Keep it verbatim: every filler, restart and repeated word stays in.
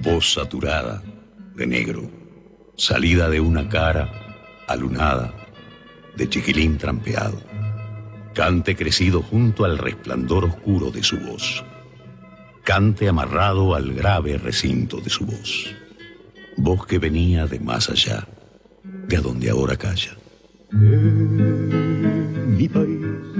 voz saturada de negro, salida de una cara alunada de chiquilín trampeado. Cante crecido junto al resplandor oscuro de su voz. Cante amarrado al grave recinto de su voz. Voz que venía de más allá, de a donde ahora calla. En mi país